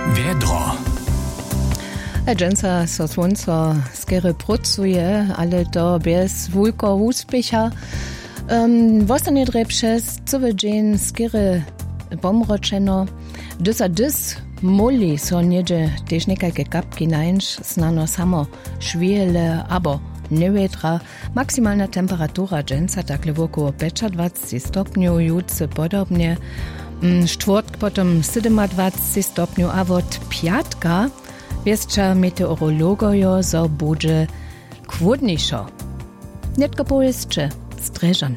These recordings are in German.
Wer dra? Dżęca so słońca skiery pracuje, ale to bez wulko úspěcha. Vostanie drepšes, cový dzień skiery pomročeno. Dys moli so niedzie też niekajke kapki nańcz, znano samo šviele, abo nevetra. Maksymalna temperatura dżęca takle wokoło 25 stopniów, jutce podobnie. Czwartk potom 27 stopniów, a od piatka wieszcza meteorologojo, so bude chłodniejszo. Netko pojeźdźcze, Streżan.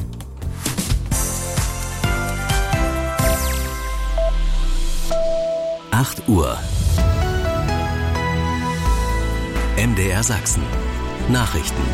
Uhr. MDR Sachsen. Nachrichten.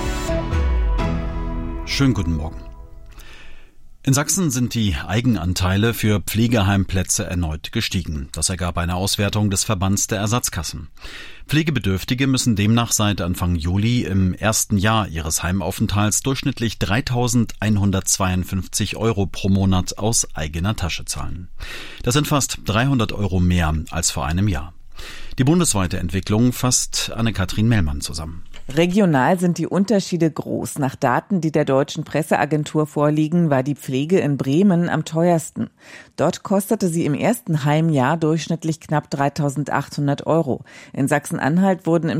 Schönen guten Morgen. In Sachsen sind die Eigenanteile für Pflegeheimplätze erneut gestiegen. Das ergab eine Auswertung des Verbands der Ersatzkassen. Pflegebedürftige müssen demnach seit Anfang Juli im ersten Jahr ihres Heimaufenthalts durchschnittlich 3.152 € pro Monat aus eigener Tasche zahlen. Das sind fast 300 € mehr als vor einem Jahr. Die bundesweite Entwicklung fasst Anne-Kathrin Mellmann zusammen. Regional sind die Unterschiede groß. Nach Daten, die der Deutschen Presseagentur vorliegen, war die Pflege in Bremen am teuersten. Dort kostete sie im ersten Heimjahr durchschnittlich knapp 3.800 €. In Sachsen-Anhalt wurden